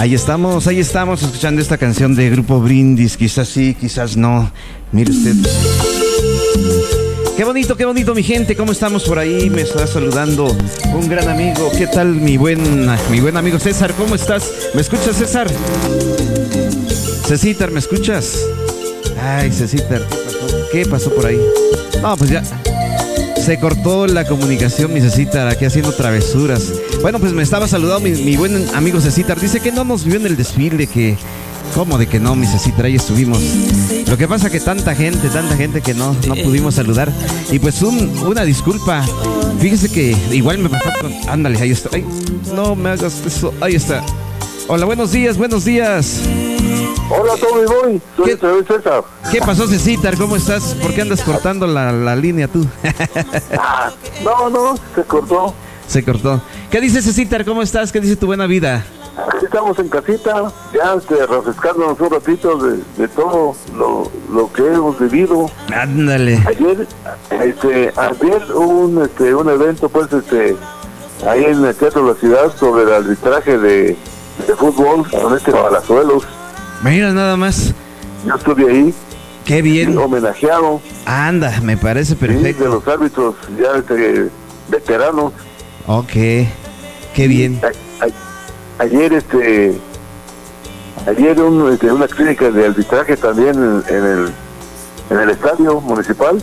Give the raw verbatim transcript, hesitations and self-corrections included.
Ahí estamos, ahí estamos escuchando esta canción de Grupo Brindis. Quizás sí, quizás no. Mire usted. Qué bonito, qué bonito, mi gente. ¿Cómo estamos por ahí? Me está saludando un gran amigo. ¿Qué tal, mi buen, mi buen amigo César? ¿Cómo estás? ¿Me escuchas, César? Cecitar, ¿me escuchas? Ay, Cecitar, ¿qué pasó? ¿Qué pasó por ahí? No, pues ya se cortó la comunicación, mi Cecitar, aquí haciendo travesuras. Bueno, pues me estaba saludando mi, mi buen amigo Cecitar. Dice que no nos vio en el desfile, que... ¿Cómo de que no, mi Cecitar? Ahí estuvimos. Lo que pasa que tanta gente, tanta gente que no, no pudimos saludar. Y pues un, una disculpa. Fíjese que igual me pasó con... Ándale, ahí está. Ay, no me hagas eso. Ahí está. Hola, buenos días, buenos días. Hola, Tommy Boy. Soy César. ¿Qué pasó, Cecitar? ¿Cómo estás? ¿Por qué andas cortando la, la línea tú? Ah, no, no, se cortó. Se cortó. ¿Qué dice, Cecitar? ¿Cómo estás? ¿Qué dice tu buena vida? Aquí estamos en casita, ya este, refrescándonos un ratito de, de todo lo, lo que hemos vivido. Ándale. Ayer, este, ayer hubo un, este, un evento, pues, este, ahí en el Teatro de la Ciudad sobre el arbitraje de, de fútbol con este Palazuelos. Mira, nada más. Yo estuve ahí. Qué bien. Homenajeado. Anda, me parece perfecto. Sí, de los árbitros ya este, veteranos. Ok, qué bien. A, a, ayer, este, ayer un, este, una clínica de arbitraje también en, en el, en el estadio municipal.